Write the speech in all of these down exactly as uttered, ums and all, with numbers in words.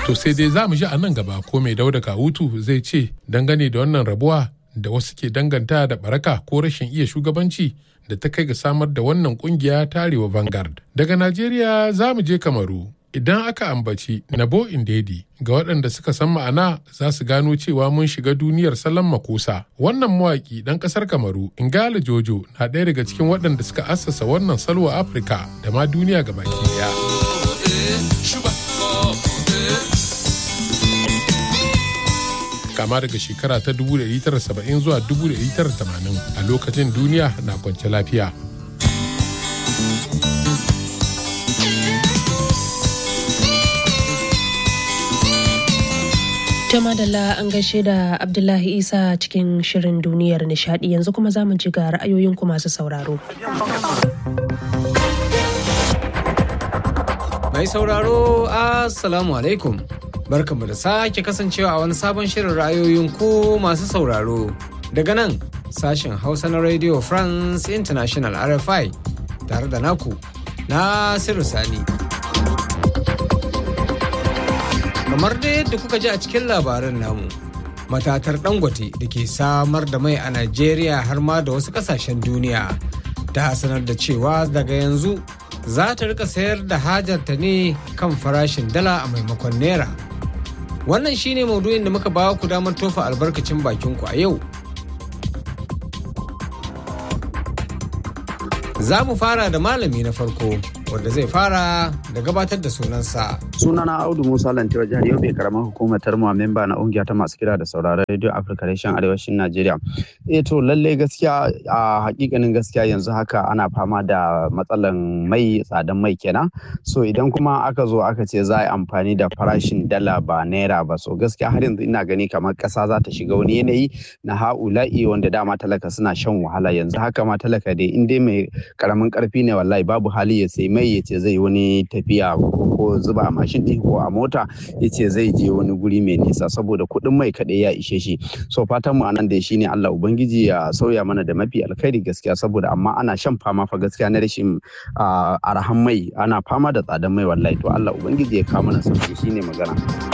To sai dai za mu ji a nan gaba ko mai Dauda Kawutu zai ce dangane da wannan rabuwa da wasu ke danganta da baraka ko rashin iya shugabanci da ta kai ga samar da wannan kungiya ta Arewa Vanguard. Daga Najeriya za mu je Kamaru. Idan aka ambaci Nabo Indedi ga waɗanda suka san ma'ana za su gano cewa mun shiga duniyar salon makusa. Wannan mawaƙi ɗan ƙasar Kamaru, Ingala Jojo, na ɗaya daga cikin waɗanda suka assasa wannan salo a Afirka da ma duniya gabaki ɗaya. Kama daga shekara ta dubu ɗari tara saba'in zuwa dubu ɗari tara tamanin a lokacin duniya na kwance lafiya. Jama Dalla an gaishe da Abdullahi Isa cikin shirin duniyar nishadi, yanzu kuma za mu ji ga ra'ayoyinku masu sauraro. Mai sauraro, Assalamu alaikum. Barkanmu da sake kasancewa a wani sabon shirin ra'ayoyin ku masu sauraro. Daga nan sashen Hausa na Radio France International R F I tare da naku Nasiru Sani. Kamar da yadda kuka ji a cikin labaran namu, matatar Dangote da ke samar da mai a Najeriya har ma da wasu kasashen duniya ta sanar da cewa daga yanzu za ta rika sayar da hajarta ne kan farashin dala a maimakon naira. Wannan shine maudu'in da muka ba ku damar tofa albarkacin bakinku a yau. Za mu fara da malami na farko wanda zai fara da gabatar da sunansa. Sunana Audu Musa Lantewa, jihar Yobe, karamar hukumar Tarmuwa, memba na ungiya ta masu kira da sauraron Radio Africa reshen arewacin Najeriya. Eh to lallai gaskiya a hakikanin gaskiya yanzu haka ana fama da matsalan mai, tsadan mai kenan. So idan kuma aka zo aka ce za a yi amfani da farashin dala ba naira ba, so gaskiya har yanzu ina gani kamar ƙasa za ta shiga wani yanayi na ha'ula'i wanda dama talaka suna shan wahala. Yanzu haka ma talaka dai in dai mai karamin karfi ne wallahi babu hali ya sai mai ya ce zai wani tafiya ko zuba a mashin ɗin ko a mota ya ce zai je wani guri mai nisa saboda kuɗin mai kaɗai ya ishe shi. So fatan mu anan da shi ne Allah Ubangiji ya sauya mana da mafi alkhairi gaskiya, saboda amma ana shan fama fa gaskiya na rashin arahan mai, ana fama da tsadan mai wallahi. To Allah Ubangiji ya kawo mana sauki, shine magana.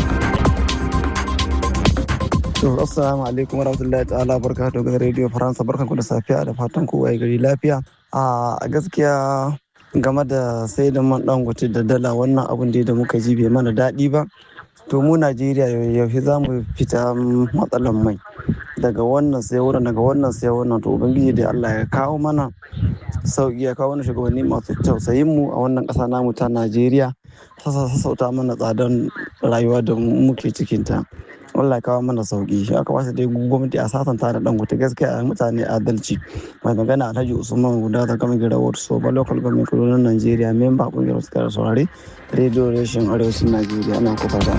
To assalamu alaikum warahmatullahi ta'ala barkatu ga Radio Faransa, barkanku da safiya da fatan kowa ya gari lafiya. A gaskiya game da sai da man Dangote da dala, wannan abun da muka ji bai mana daɗi ba. To mu Najeriya yaushe za mu fita matsalan mai daga wannan sai wannan daga wannan sai wannan. To ubangiji da Allah ya kawo mana sauki, ya kawo mana shugabanni masu tausayin mu a wannan ƙasa namu ta Najeriya, sassauta mana tsadan rayuwa da muke cikinta. Allah kawo mana sauki. Shi aka wasa dai gwamnati a sasanta da Dangote, gaskiya a mutane adalci. Mai magana Alhaji Usman Guda ta gama girawar Soba Local Government Kudunan Najeriya, memba kungiyar wasu kare saurare Radio Reshen Arewacin Najeriya. Ana kuka da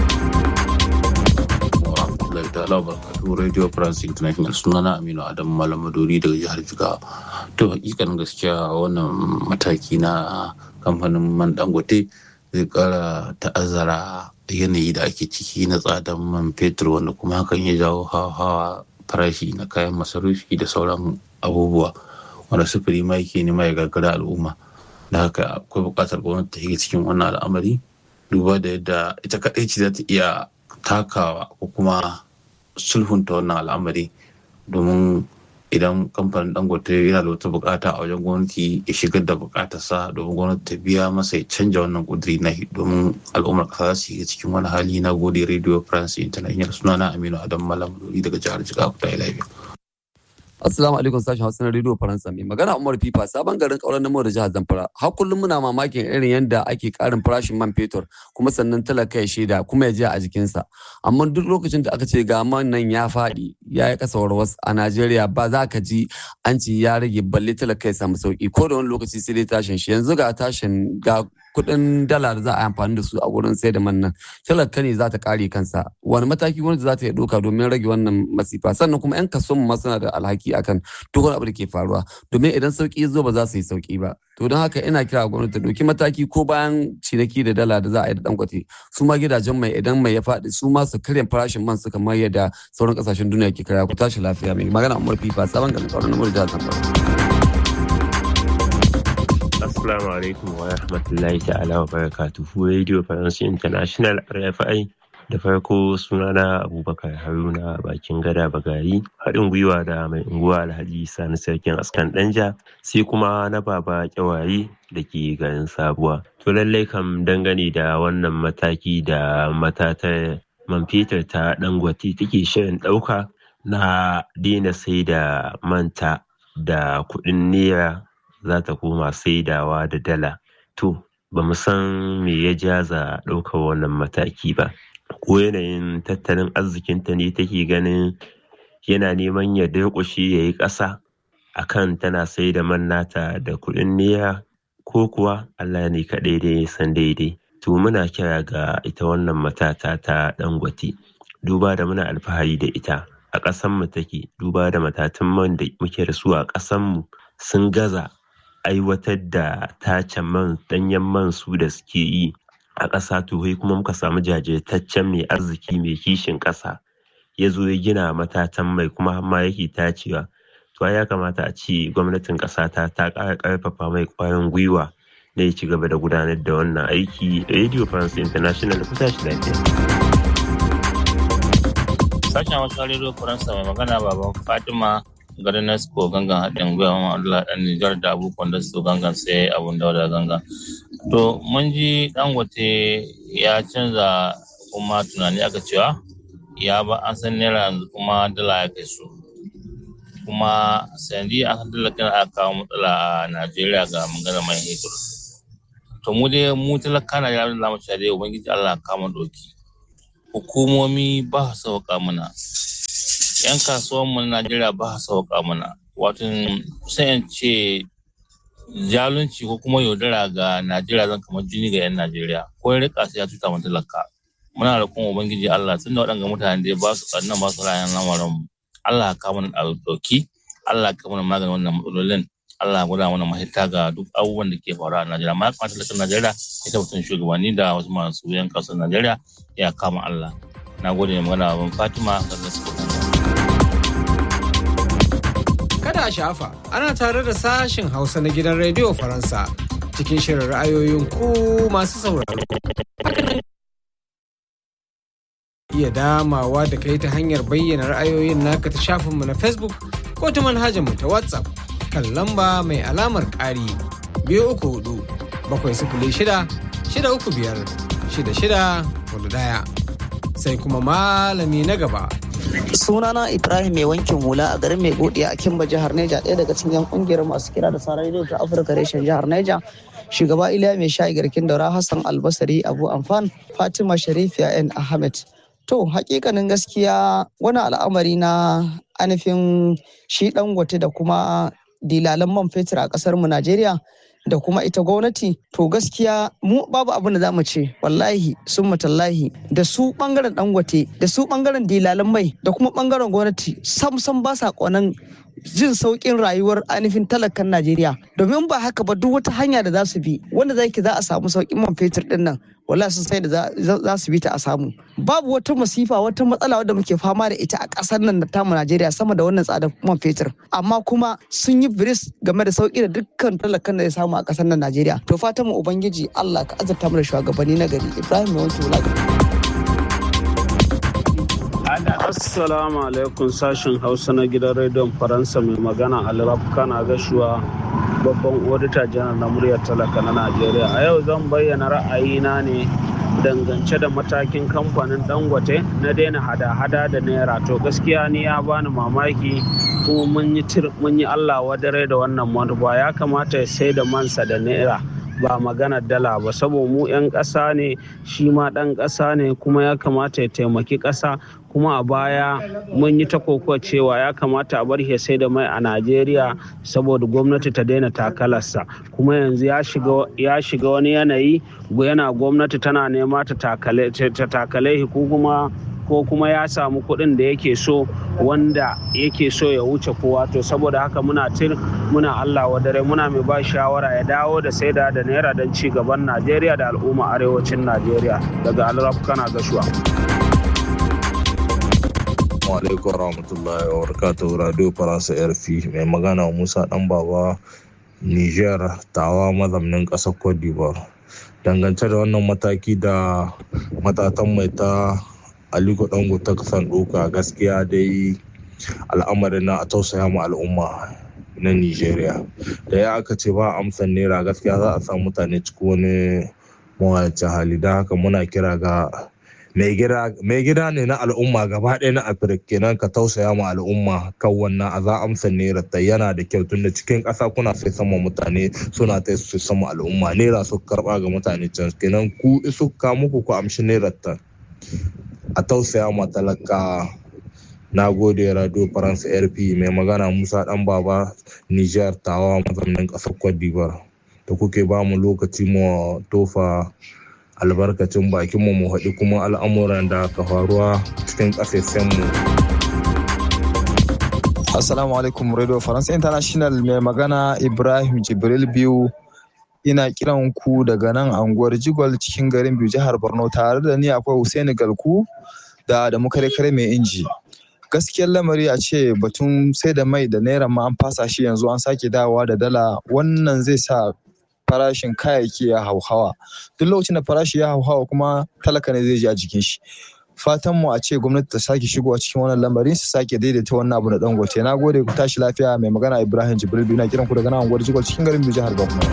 ta'ala barkatu Radio France International. Sunana Aminu Adam Malam Maduri daga jihar Jigawa. To hakikanin gaskiya wannan mataki na kamfanin man Dangote zai kara ta'azzara yanayi da ake ciki na tsadan man fetur, wanda kuma hakan ya jawo hawa farashi na kayan masarufi da sauran abubuwa wanda sufuri ma yake nema ya gagara al'umma. Da haka akwai buƙatar gwamnati ta shiga cikin wannan al'amari, duba da yadda ita kaɗai ce za ta iya takawa ko kuma sulhunta wannan al'amari, domin idan kamfanin Dangote yana da wata bukata a wajen gwamnati ya shigar da bukatarsa domin gwamnati ta biya masa ya canja wannan kudiri na domin al'ummar kasa za su shiga cikin wani hali. Na gode Radio France International. Sunana Aminu Adam Malam daga jihar Jigawa. Ta lafiya. Assalamu alaikum, sashen Hausa na Radio Faransa. Mai magana Umar Fifa, sabon garin kauran namo da jihar Zamfara. Har kullum muna mamakin irin yadda ake karin farashin man fetur, kuma sannan talaka ya shaida kuma ya ji a jikinsa. Amma duk lokacin da aka ce ga man nan ya faɗi ya yi kasa warwas a Najeriya, ba za ka ji an ci ya rage, balle talaka ya samu sauki. Ko da wani lokaci sai dai tashin shi. Yanzu ga tashin ga kuɗin dala da za a yi amfani da su a wurin sai da man nan, talaka ne za ta kare kansa. Wani mataki wanda za ta iya ɗauka domin rage wannan masifa? Sannan kuma 'yan kasuwan ma suna da alhaki akan duk wani abu da ke faruwa, domin idan sauki ya zo ba za su yi sauki ba. To don haka ina kira gwamnati ta ɗauki mataki ko bayan ciniki da dala da za a yi da Dangote, su ma gidajen mai idan mai ya faɗi su ma su karya farashin man su kamar yadda sauran kasashen duniya ke karya. Ku tashi lafiya. Mai magana Umar Fifa, sabon garin kauran namo da jihar Zamfara. Assalamu alaikum wa rahmatullahi ta'ala wa barakatuhu. Radio France International R F I. Da farko sunana Abubakar Haruna bakin gada Bagari, haɗin gwiwa da mai unguwa Alhaji Sani Sarkin Askan Danja, sai kuma na Baba Kyawaye da ke garin Sabuwa. To lallai kam dangane da wannan mataki da matatar man fetur ta Dangote take shirin ɗauka na daina sai da manta da kuɗin naira za ta koma saidawa da dala. To, ba mu san me ya jaza ɗaukar wannan mataki ba. Ko yanayin tattalin arzikinta ne take ganin yana neman ya durƙushe ya yi ƙasa a kan tana sai da man nata da kuɗin naira, ko kuwa Allah ne kaɗai da ya san daidai. To muna kira ga ita wannan matata ta Dangote, duba da muna alfahari da ita a ƙasanmu take, duba da matatan man da muke da su a ƙasanmu sun gaza aiwatar da tace man ɗanyen man su da suke yi a ƙasa. To kuma muka samu jajirtaccen mai arziki mai kishin ƙasa ya zo ya gina matatan mai kuma ma yake tacewa. To ya kamata a ce gwamnatin ƙasa ta ta ƙara ƙarfafa mai ƙwarin gwiwa da ya ci gaba da gudanar da wannan aiki. Radio France International ku tashi lafiya. Sashen Hausa Radio France mai magana baban Fatima garin Nasco gangan haɗin gwiwa ma Allah ɗan Nijar da abubuwan da su gangan sai abun da gangan. To mun ji Dangote ya canza kuma tunani aka cewa ya ba an san naira yanzu kuma dala ya kai su. Kuma sandi an san dala kan aka kawo matsala a Najeriya ga magana mai hitur. To mu dai mu talaka na yaran da mu ci dai ubangiji Allah kama doki. Hukumomi ba su sauka mana. Yan kasuwan mu na Najeriya ba su sauka mana. Wato sai in ce zalunci ko kuma yaudara ga Najeriya zan kamar jini ga 'yan Najeriya. Ko ya rika sai ya tuta mu talaka. Muna da kuma ubangiji Allah tun da waɗanga mutane da ba su ƙarnan ba su rayan lamarin mu. Allah ka mana ɗauki, Allah ka mana maganin wannan matsalolin, Allah gwada mana mahita ga duk abubuwan da ke faruwa a Najeriya. Ma kamata talakan Najeriya ita mutum shugabanni da wasu masu yan kasar Najeriya ya kama Allah. Na gode da magana ban Fatima sannan su Kada a shafa, ana tare da sashen Hausa na gidan Radio Faransa cikin shirin ra'ayoyin ku masu sauraro. Iya damawa da kai ta hanyar bayyana ra'ayoyin naka ta shafinmu na Facebook ko ta manhajarmu ta WhatsApp kan lamba mai alamar ƙari biyu uku hudu bakwai sifili shida shida uku biyar shida shida hudu ɗaya. Sai kuma malami na gaba. Sunana Ibrahim mai wankin hula a garin mai godiya a Kimba jihar Neja, ɗaya daga cikin yan kungiyar masu kira da sarar rediyo ta Afirka reshen jihar Neja. Shugaba Iliya mai sha'i garkin daura, Hassan Albasari Abu Amfan, Fatima Sharifiya N Ahmed. To hakikanin gaskiya wani al'amari na anifin shi Dangote da kuma dilalan man fetur a kasar mu Najeriya da kuma ita gwamnati, to gaskiya mu babu abin da za mu ce wallahi sun matallahi da su bangaren Dangote da su bangaren dilalan mai da kuma bangaren gwamnati sam sam ba sa ƙonan jin sauƙin rayuwar ainihin talakan Najeriya, domin ba haka ba duk wata hanya da za su bi wanda zai za a samu sauƙin man fetur din nan wallahi sun sai da za su bi ta a samu. Babu wata masifa wata matsala wadda muke fama da ita a ƙasar nan da tamu Najeriya sama da wannan tsadar man fetur, amma kuma sun yi biris game da sauƙi da dukkan talakan da ya samu a ƙasar nan Najeriya. To fatan mu ubangiji Allah ka azurta mu da shugabanni na gari. Ibrahim mai wanke wula. Assalamu alaikum sashen Hausa na gidan rediyon Faransa, mai magana Alraf Kana Gashuwa, babban odita janar na muryar talaka na Najeriya. A yau zan bayyana ra'ayina ne dangance da matakin kamfanin Dangote na daina hada-hada da naira. To gaskiya ni ya bani mamaki kuma mun yi mun yi Allah wadare da wannan manufa. Ya kamata ya sai da mansa da naira ba maganar dala ba, saboda mu 'yan ƙasa ne, shi ma ɗan ƙasa ne, kuma ya kamata ya taimaki ƙasa. Kuma a baya mun yi ta kokowa cewa ya kamata a bar ya sai da mai a Najeriya saboda gwamnati ta daina takalarsa, kuma yanzu ya shiga ya shiga wani yanayi yana gwamnati tana nema ta takale ta takale ko kuma ko kuma ya samu kuɗin da yake so wanda yake so ya wuce kowa. To saboda haka muna tir muna Allah wadare, muna mai ba shawara ya dawo da saida da naira don ci gaban Najeriya da al'umma arewacin Najeriya. Daga Alraf Kana Gashuwa. alaikum warahmatullahi wabarakatuh. Radio Faransa R F I mai magana Musa Dan Baba Niger tawa mazamnin ƙasar Cote d'Ivoire. Dangance da wannan mataki da matatan mai ta Aliko Dangote kasan ɗauka, gaskiya dai al'amarin na a tausaya ma al'umma na Nijeriya. Da ya aka ce ba amsan naira, gaskiya za a sa mutane cikin wani mawayacin hali. Don haka muna kira ga mai gida ne na al'umma gaba ɗaya na Afirka, kenan ka tausaya ma al'umma kan wannan a za amsan naira ta yana da kyau, tunda cikin ƙasa kuna sai sama mutane suna ta su sama al'umma, naira su karɓa ga mutane can, kenan ku isu ka muku ku amshi naira ta a tausaya ma talaka. Na gode Radio France R P, mai magana Musa Dan Baba, Niger tawa mazaunin ƙasar Cote d'Ivoire, da kuke ba mu lokaci mu tofa albarkacin bakin mu mu haɗi kuma al'amuran da ka faruwa cikin ƙasashen mu. Assalamu alaikum Radio France International, mai magana Ibrahim Jibril Biyu, ina kiran ku daga nan anguwar Jigwal cikin garin Biyu jihar Borno. Tare da ni akwai Hussaini Galku da da kare kare mai inji. Gaskiyar lamari a ce batun sai da mai da naira ma an fasa shi, yanzu an sake dawowa da dala, wannan zai sa farashin kayayyaki ya hauhawa. Duk lokacin da farashi ya hauhawa kuma talaka ne zai ji a jikin shi. Fatan mu a ce gwamnati ta sake shigowa cikin wannan lamarin, su sake daidaita wannan abu na Dangote. Na gode, ku tashi lafiya. Mai magana Ibrahim Jibril, ina kiran ku daga nan unguwar Jigwal cikin garin Biyu jihar Borno.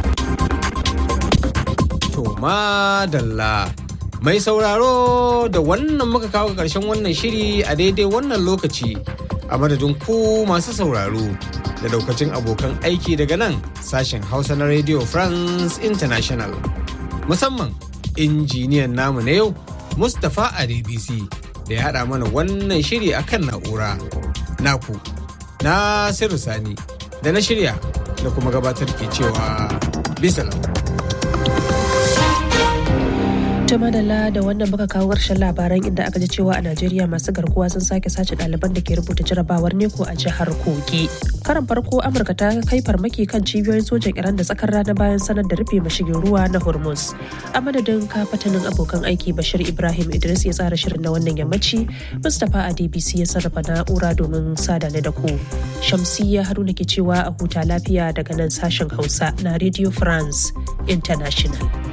To madalla. Mai sauraro, da wannan muka kawo ƙarshen wannan shiri a daidai wannan lokaci, a madadin ku masu sauraro da daukacin abokan aiki daga nan sashen Hausa na Radio France International. Musamman injiniyan namu na yau, Mustapha Adebisi, da ya haɗa mana wannan shiri akan na'ura. Naku, Nasiru Sani, da na shirya da kuma gabatar ke cewa bisalam. ta madalla da wannan muka kawo ƙarshen labaran, inda aka ji cewa a Najeriya masu garkuwa sun sake sace ɗaliban da ke rubuta jarabawar neko a jihar Kogi. Karan farko Amurka ta kai farmaki kan cibiyoyin sojan Iran da tsakar rana bayan sanar da rufe mashigin ruwa na Hormuz. A madadin kafatanin abokan aiki, Bashir Ibrahim Idris ya tsara shirin na wannan yammaci, Mustapha Adebisi ya sarrafa na'ura domin sada da ku. Shamsiyya Haruna ke cewa a huta lafiya daga nan sashen Hausa na Radio France International.